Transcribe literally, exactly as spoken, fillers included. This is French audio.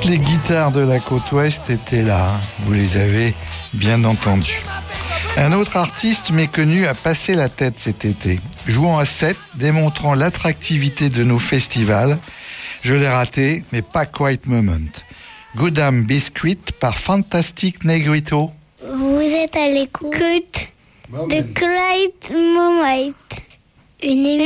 Toutes les guitares de la côte ouest étaient là, vous les avez bien entendues. Un autre artiste méconnu a passé la tête cet été, jouant à sept, démontrant l'attractivité de nos festivals. Je l'ai raté, mais pas Quiet Moment. Goddam Biscuit par Fantastic Negrito. Vous êtes à l'écoute de Quiet Moment. Une